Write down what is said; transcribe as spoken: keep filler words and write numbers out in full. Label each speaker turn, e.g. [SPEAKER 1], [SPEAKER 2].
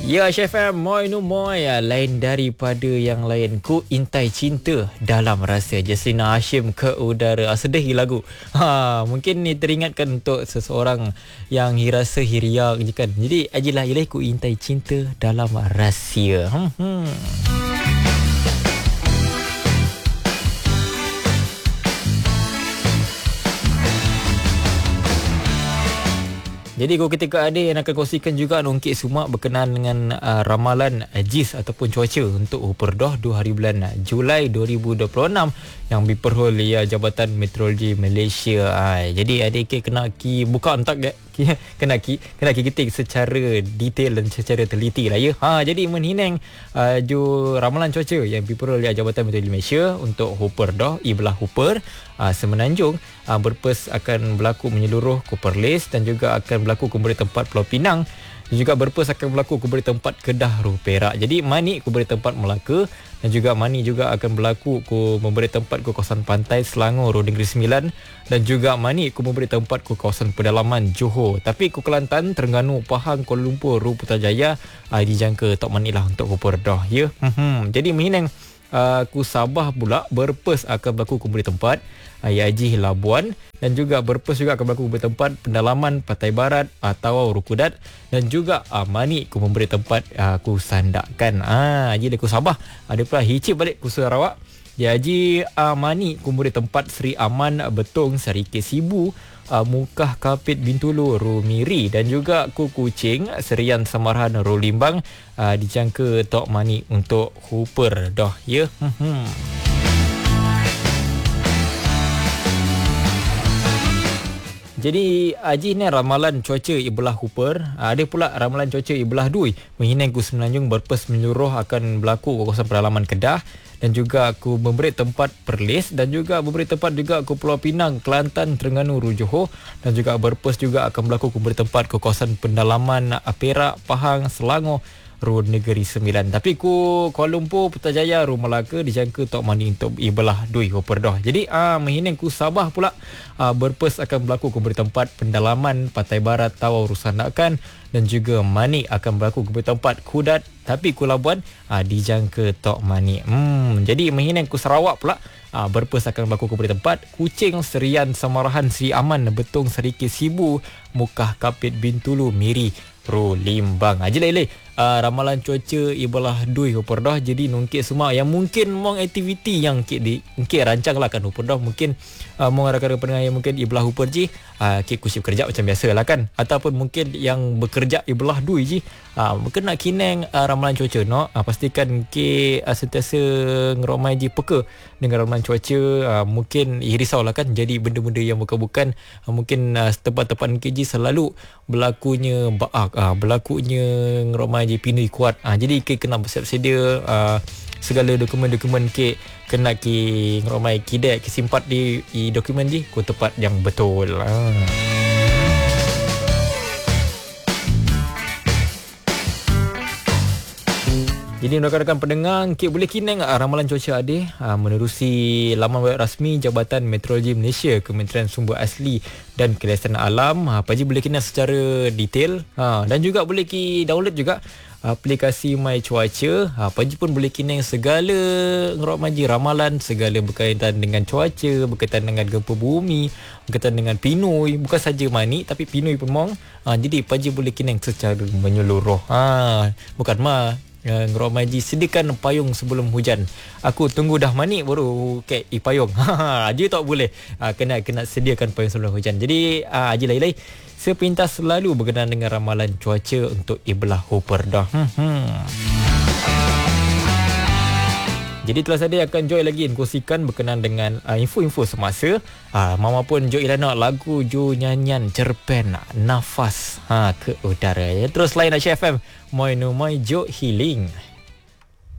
[SPEAKER 1] Ya, Chef M, moi nu moi, lain daripada yang lain. Ku intai cinta dalam rasa. Jaslina Hashim ke udara. Ah, sedih lagu. Ha, mungkin ni teringatkan untuk seseorang yang rasa hiriak je kan. Jadi ajilah ilahi ku intai cinta dalam rahsia. Hmm. hmm. Jadi ko ketika ada yang akan kongsikan juga Ungkit Sumak berkenaan dengan uh, ramalan uh, J I S ataupun cuaca untuk Uperdah dua hari bulan Julai dua ribu dua puluh enam yang diperhol oleh Jabatan Meteorologi Malaysia. Uh, jadi adik kena ki buka entak ke kena ki kena ki ketik secara detail dan secara teliti lah ya. Ha, jadi menhinang uh, ju ramalan cuaca yang diperhol oleh Jabatan Meteorologi Malaysia untuk Uperdah Ibelah Uper uh, Semenanjung uh, berpes akan berlaku menyeluruh ke Perlis dan juga akan berlaku ke beberapa tempat Pulau Pinang dan juga berpes akan berlaku ke beberapa tempat Kedah, Ruh Perak. Jadi mani ke beberapa tempat Melaka dan juga mani juga akan berlaku ke beberapa tempat ke kawasan pantai Selangor, Ruh Negeri Sembilan dan juga mani ke beberapa tempat ke kawasan pedalaman Johor. Tapi ke Kelantan, Terengganu, Pahang, Kuala Lumpur, Ruh Putrajaya uh, dijangka tok mani lah untuk Uperdah ya. Hmm. Jadi menginang uh, ku Sabah pula berpes akan berlaku ke beberapa tempat Yaji Labuan dan juga berpes juga akan berlaku di tempat pendalaman Pantai Barat atau Rukudat dan juga uh, mani ku memberi tempat uh, ku sandakan. Ah, jadi ku Sabah ada pula hicip balik ku Sarawak. Jadi uh, mani ku memberi tempat Seri Aman Betong Serikit Sibu, uh, Mukah Kapit Bintulu Rumiri dan juga ku Kuching Serian Samarahan Rulimbang uh, dijangka tok mani untuk Hooper dah ya. Hmm. Jadi Haji ni ramalan cuaca Ibelah Hooper. Ada pula ramalan cuaca Ibelah Dui. Menghina ku Semenanjung berpes menyeluruh akan berlaku ke kawasan pedalaman Kedah dan juga ku memberi tempat Perlis dan juga memberi tempat juga ke Pulau Pinang, Kelantan, Terengganu, Johor dan juga berpes juga akan berlaku ke memberi tempat ke kawasan pendalaman Perak, Pahang, Selangor, Ruh Negeri Sembilan. Tapi ku Kuala Lumpur, Putrajaya, Ruh Melaka dijangka tok mani untuk Ibelah Dui Uperdah. Jadi ah menghina ku Sabah pula ah, berpes akan berlaku ke beberapa tempat pendalaman Pantai Barat, Tawau, Rusandakan dan juga mani akan berlaku ke beberapa tempat Kudat. Tapi ku Labuan ah, dijangka tok mani. Hmm, jadi menghina ku Sarawak pula ah, berpes akan berlaku ke beberapa tempat Kuching, Serian Samarahan, Seri Aman Betong Serikit Sibu, Mukah Kapit Bintulu Miri, Rulimbang. Aje lele uh, ramalan cuaca Ibelah Dui Uperdah. Jadi nungkit semua yang mungkin mong aktiviti yang kit di mungkin rancang lah kan Uperdah. Mungkin uh, mong rakan-rakan pendengar yang mungkin Ibelah Uper ji uh, kit kusip kerja macam biasa lah kan. Ataupun mungkin yang bekerja Ibelah Dui ji uh, mungkin nak kineng uh, ramalan cuaca no uh, pastikan kit uh, sentiasa ngeromai ji peka dengan ramalan cuaca. Uh, mungkin risau lah kan jadi benda-benda yang bukan-bukan uh, mungkin uh, tempat-tempat kit ji selalu berlakunya baak uh, berlakunya ngeromai je pinui kuat. Ah, jadi ke kena bersiap sedia uh, segala dokumen-dokumen ke kena ki ngeromai kidek ki simpat di, di dokumen je ku tepat yang betul. Ah. Jadi rakan-rakan pendengar, kita boleh kineng uh, ramalan cuaca ada uh, menerusi laman web rasmi Jabatan Meteorologi Malaysia, Kementerian Sumber Asli dan Kelestarian Alam. Uh, Paji boleh kineng secara detail uh, dan juga boleh ki download juga aplikasi My Cuaca. Ha, Paji pun boleh kineng segala ngerok maji ramalan, segala berkaitan dengan cuaca, berkaitan dengan gempa bumi, berkaitan dengan pinui, bukan saja mani tapi pinui pun mong. Ha, jadi Paji boleh kineng secara menyeluruh. Ha, bukan mah Uh, ngerok maji sediakan payung sebelum hujan. Aku tunggu dah mani baru kek i payung. Ha, dia tak boleh. Uh, kena kena sediakan payung sebelum hujan. Jadi uh, aji lai-lai sepintas selalu berkenaan dengan ramalan cuaca untuk Ibelah Uperdah. Hmm. hmm. Jadi telah saya akan Joy lagi kongsikan berkenaan dengan uh, info-info semasa. Uh, Mama pun Joy Ilana lagu Jo nyanyian cerpen Nafas ha, ke udara. Ya. Terus lain Aceh F M. Moi no moi Jo Healing.